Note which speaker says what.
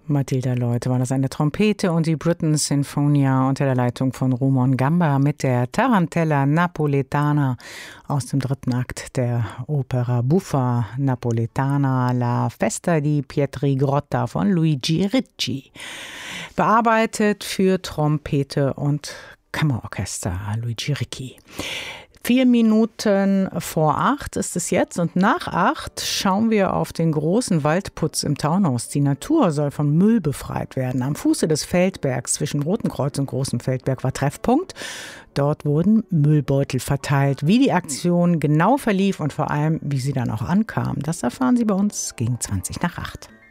Speaker 1: Matilda Lloyd war das an der Trompete und die Britten Sinfonia unter der Leitung von Rumon Gamba mit der Tarantella Napoletana aus dem dritten Akt der Opera Buffa Napoletana La Festa di Pietragrotta von Luigi Ricci. Bearbeitet für Trompete und Kammerorchester Luigi Ricci. 4 Minuten vor 8 ist es jetzt und nach 8 schauen wir auf den großen Waldputz im Taunus. Die Natur soll von Müll befreit werden. Am Fuße des Feldbergs zwischen Rotenkreuz und Großem Feldberg war Treffpunkt. Dort wurden Müllbeutel verteilt. Wie die Aktion genau verlief und vor allem, wie sie dann auch ankam, das erfahren Sie bei uns gegen 20 nach 8.